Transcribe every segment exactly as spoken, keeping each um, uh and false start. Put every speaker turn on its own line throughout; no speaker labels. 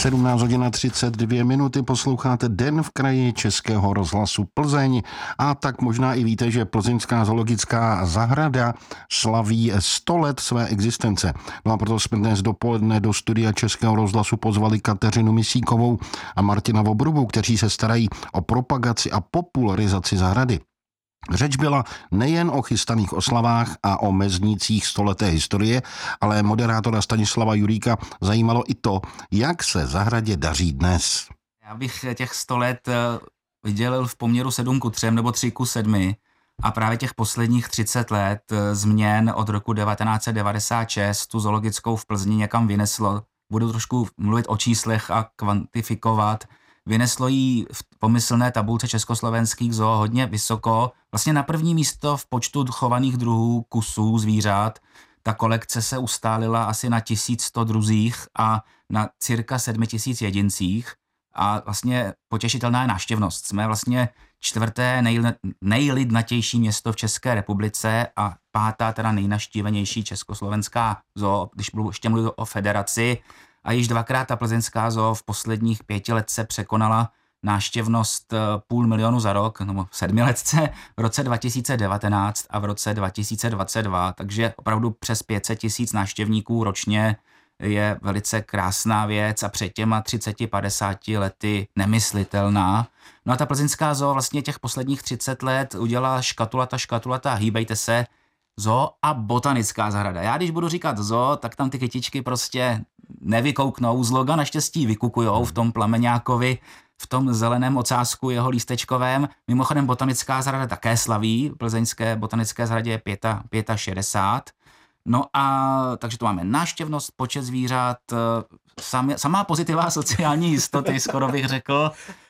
sedmnáct hodin třicet dvě minuty, posloucháte Den v kraji Českého rozhlasu Plzeň a tak možná i víte, že Plzeňská zoologická zahrada slaví sto let své existence. No a proto jsme dnes dopoledne do studia Českého rozhlasu pozvali Kateřinu Misíkovou a Martina Vobrubu, kteří se starají o propagaci a popularizaci zahrady. Řeč byla nejen o chystaných oslavách a o meznících stoleté historie, ale moderátora Stanislava Julíka zajímalo i to, jak se zahradě daří dnes.
Já bych těch sto let vydělil v poměru sedm ku třem nebo tři ku sedmi a právě těch posledních třicet let změn od roku devatenáct set devadesát šest tu zoologickou v Plzni někam vyneslo. Budu trošku mluvit o číslech a kvantifikovat. Vyneslo jí v pomyslné tabulce československých zoo hodně vysoko, vlastně na první místo v počtu chovaných druhů kusů zvířat. Ta kolekce se ustálila asi na tisíc sto druzích a na cirka sedm tisíc jedincích a vlastně potěšitelná je návštěvnost. Jsme vlastně čtvrté nejl, nejlidnatější město v České republice a pátá teda nejnavštívenější československá zoo, když budu ještě mluvit o federaci. A již dvakrát ta plzeňská zoo v posledních pěti let se překonala návštěvnost půl milionu za rok, nebo sedmiletce v roce dva tisíce devatenáct a v roce dva tisíce dvacet dva, takže opravdu přes pět set tisíc návštěvníků ročně je velice krásná věc a před těma třiceti padesáti lety nemyslitelná. No a ta plzeňská zoo vlastně těch posledních třicet let udělala škatulata, škatulata, hýbejte se, zoo a botanická zahrada. Já když budu říkat zoo, tak tam ty kytičky prostě nevykouknou, z loga naštěstí vykukujou v tom plameňákovi, v tom zeleném ocásku jeho lístečkovém. Mimochodem botanická zahrada také slaví, v plzeňské botanické zahradě je šedesát pět. No a takže tu máme návštěvnost, počet zvířat, sam, samá pozitiva sociální jistoty, skoro bych řekl.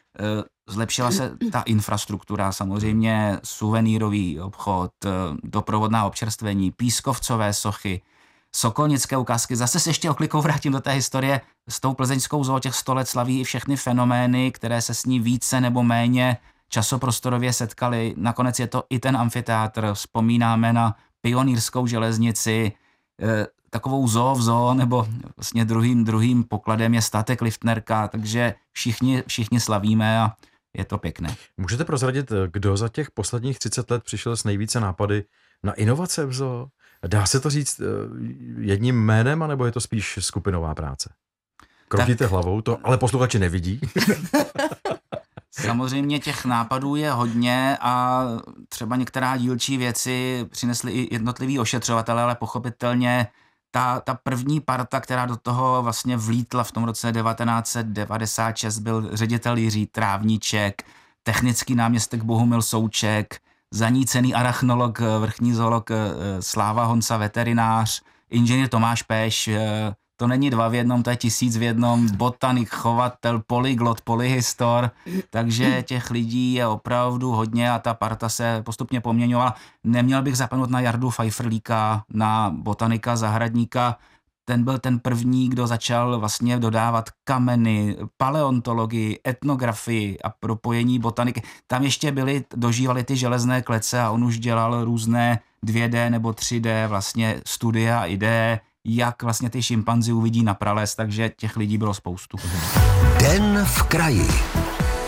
Zlepšila se ta infrastruktura, samozřejmě suvenýrový obchod, doprovodná občerstvení, pískovcové sochy, sokolnické ukázky. Zase se ještě oklikou vrátím do té historie. S tou plzeňskou zoo těch sto let slaví i všechny fenomény, které se s ní více nebo méně časoprostorově setkaly. Nakonec je to i ten amfiteátr. Vzpomínáme na pionýrskou železnici, takovou zoo v zoo, nebo vlastně druhým, druhým pokladem je statek Liftnerka, takže všichni, všichni slavíme a je to pěkné.
Můžete prozradit, kdo za těch posledních třicet let přišel s nejvíce nápady na inovace v zoo? Dá se to říct jedním jménem, anebo je to spíš skupinová práce? Krotíte tak hlavou, to ale posluchači nevidí.
Samozřejmě těch nápadů je hodně a třeba některá dílčí věci přinesly i jednotliví ošetřovatelé, ale pochopitelně ta, ta první parta, která do toho vlastně vlítla v tom roce devatenáct set devadesát šest, byl ředitel Jiří Trávníček, technický náměstek Bohumil Souček, zanícený arachnolog, vrchní zoolog Sláva Honsa, veterinář, inženýr Tomáš Peš, to není dva v jednom, to je tisíc v jednom, botanik, chovatel, polyglot, polyhistor, takže těch lidí je opravdu hodně a ta parta se postupně poměňovala. Neměl bych zapomenout na Jardu Pfeifferlíka, na botanika, zahradníka, ten byl ten první, kdo začal vlastně dodávat kameny, paleontologii, etnografii a propojení botaniky. Tam ještě byly, dožívaly ty železné klece a on už dělal různé dvě dé nebo tři dé vlastně studie a ideje, jak vlastně ty šimpanzi uvidí na prales, takže těch lidí bylo spoustu.
Den v kraji.